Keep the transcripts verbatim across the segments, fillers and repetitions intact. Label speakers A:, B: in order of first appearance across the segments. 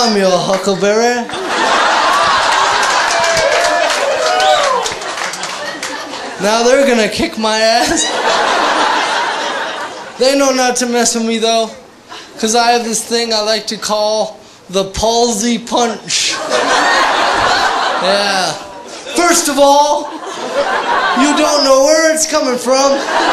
A: Samuel Huckleberry. Now they're gonna kick my ass. They know not to mess with me though, because I have this thing I like to call the palsy punch. Yeah. First of all, you don't know where it's coming from.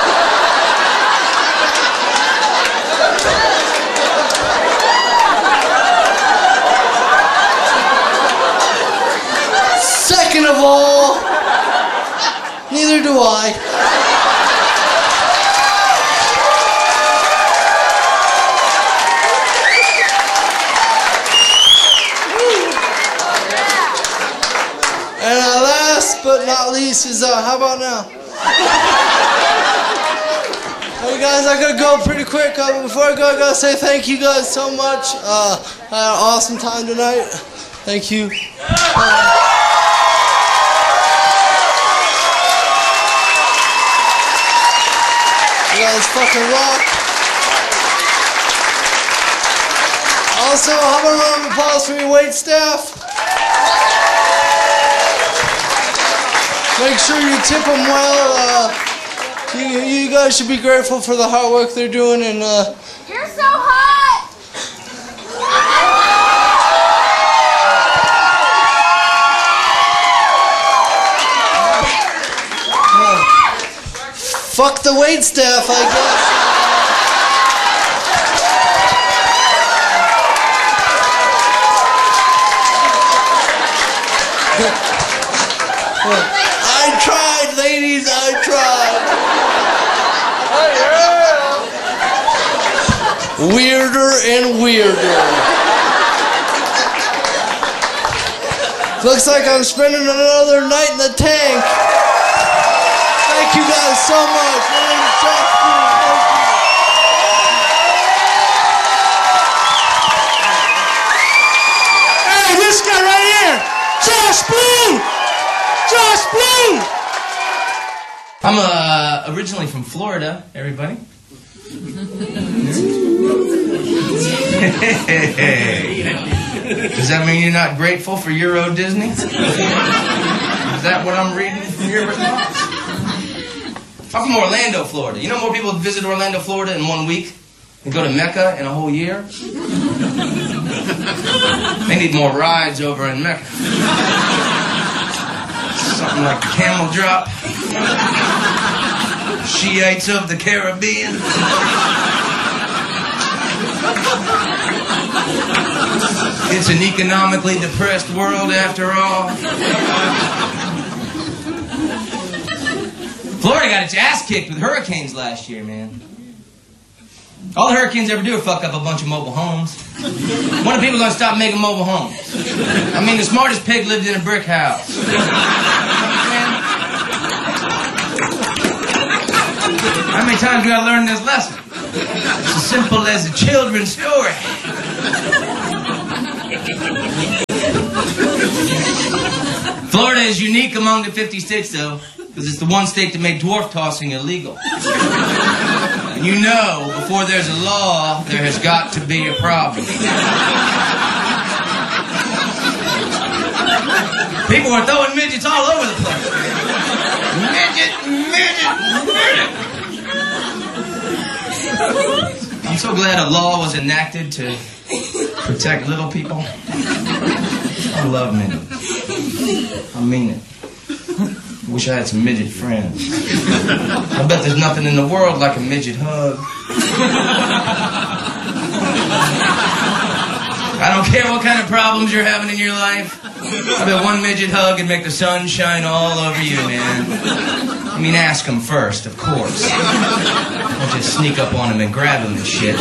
A: Second of all, neither do I. And uh, last but not least is, uh, how about now? Hey guys, I gotta go pretty quick. Uh, before I go, I gotta say thank you guys so much. Uh, I had an awesome time tonight. Thank you. Uh, You guys fucking rock. Also, how about a round of applause for your wait staff? Make sure you tip them well. Uh, you, you guys should be grateful for the hard work they're doing. And uh,
B: you're so hot.
A: Fuck the wait staff, I guess. I tried, ladies, I tried. Weirder and weirder. Looks like I'm spending another night in the tank. Thank you guys so much. My name is Josh Bloom.
C: Hey, this guy right here, Josh Bloom. Josh Bloom.
D: I'm uh, originally from Florida, everybody. Does that mean you're not grateful for Euro Disney? Is that what I'm reading from your response? I'm from Orlando, Florida. You know more people visit Orlando, Florida in one week than go to Mecca in a whole year? They need more rides over in Mecca. Something like the Camel Drop. Shiites of the Caribbean. It's an economically depressed world after all. Florida got its ass kicked with hurricanes last year, man. All the hurricanes ever do is fuck up a bunch of mobile homes. When are people gonna stop making mobile homes? I mean, the smartest pig lived in a brick house. How many times we gotta learn this lesson? It's as simple as a children's story. Florida is unique among the fifty states, though, because it's the one state that made dwarf tossing illegal. And you know, before there's a law, there has got to be a problem. People are throwing midgets all over the place. Midget, midget, midget. I'm so glad a law was enacted to protect little people. I love midgets. I mean it. Wish I had some midget friends. I bet there's nothing in the world like a midget hug. I don't care what kind of problems you're having in your life. I bet one midget hug would make the sun shine all over you, man. I mean, ask him first, of course. Don't just sneak up on him and grab him and shit.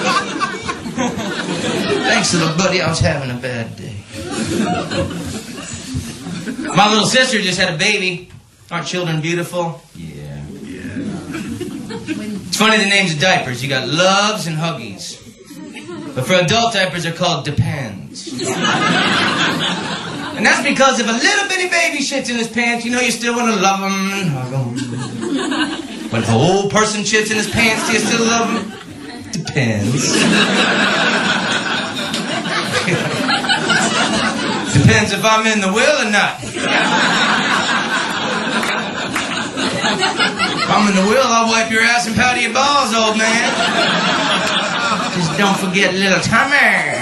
D: Thanks, little buddy, I was having a bad day. My little sister just had a baby. Aren't children beautiful? Yeah. Yeah. It's funny the names of diapers. You got Loves and Huggies. But for adult diapers, they're called Depends. And that's because if a little bitty baby shits in his pants, you know you still want to love him and hug him. But if a whole person shits in his pants, do you still love him? Depends. Depends if I'm in the will or not. If I'm in the will, I'll wipe your ass and powder your balls, old man. Just don't forget little Tommy.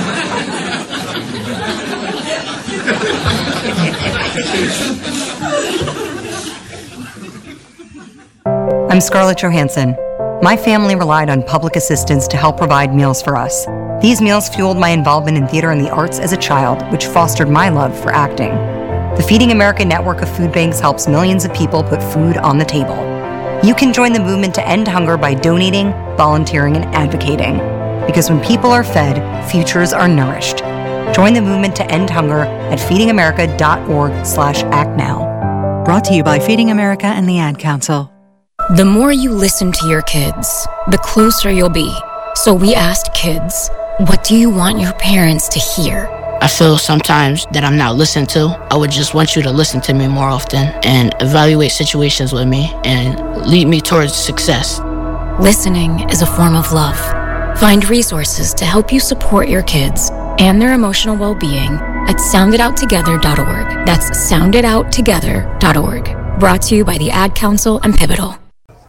E: I'm Scarlett Johansson. My family relied on public assistance to help provide meals for us. These meals fueled my involvement in theater and the arts as a child, which fostered my love for acting. The Feeding America network of food banks helps millions of people put food on the table. You can join the movement to end hunger by donating, volunteering, and advocating. Because when people are fed, futures are nourished. Join the movement to end hunger at feedingamerica.org slash act now.
F: Brought to you by Feeding America and the Ad Council.
G: The more you listen to your kids, the closer you'll be. So we asked kids, what do you want your parents to hear?
H: I feel sometimes that I'm not listened to. I would just want you to listen to me more often and evaluate situations with me and lead me towards success.
G: Listening is a form of love. Find resources to help you support your kids and their emotional well-being at sound it out together dot org. That's sound it out together dot org. Brought to you by the Ad Council and Pivotal.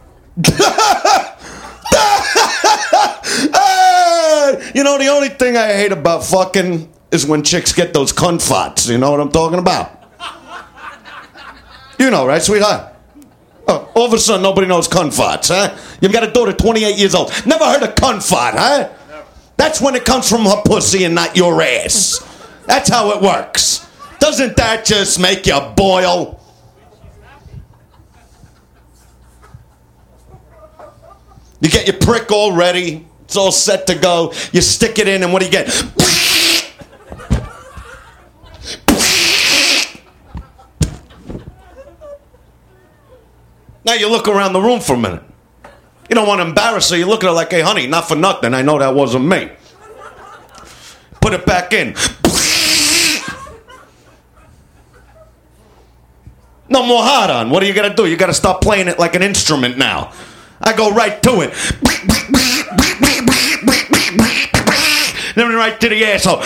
C: You know, the only thing I hate about fucking is when chicks get those cunt farts. You know what I'm talking about? You know, right, sweetheart? Oh, all of a sudden, nobody knows cunt farts, huh? You've got a daughter twenty-eight years old. Never heard a cunt fart, huh? That's when it comes from her pussy and not your ass. That's how it works. Doesn't that just make you boil? You get your prick all ready. It's all set to go. You stick it in, and what do you get? Now you look around the room for a minute. You don't want to embarrass her. You look at her like, hey, honey, not for nothing. I know that wasn't me. Put it back in. No more hard on. What do you got to do? You got to start playing it like an instrument now. I go right to it. Then right to the asshole.